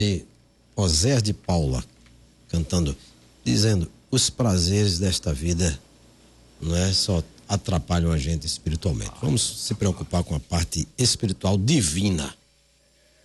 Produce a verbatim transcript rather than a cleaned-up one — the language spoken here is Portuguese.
de Oséias de Paula, cantando, dizendo, os prazeres desta vida não é só atrapalham a gente espiritualmente. Vamos se preocupar com a parte espiritual divina.